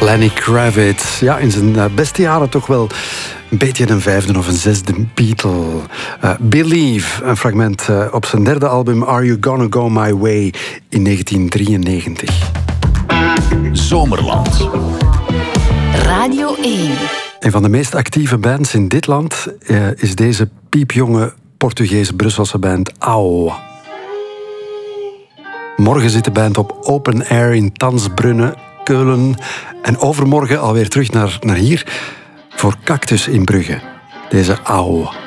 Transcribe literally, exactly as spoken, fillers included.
Lenny Kravitz. Ja, in zijn beste jaren toch wel een beetje een vijfde of een zesde Beatle. Uh, Believe, een fragment uh, op zijn derde album Are You Gonna Go My Way in negentien drieënnegentig. Zomerland. Radio één. Een van de meest actieve bands in dit land uh, is deze piepjonge Portugees-Brusselse band Au. Morgen zit de band op open air in Tansbrunne, Keulen. En overmorgen alweer terug naar, naar hier voor Cactus in Brugge. Deze Au.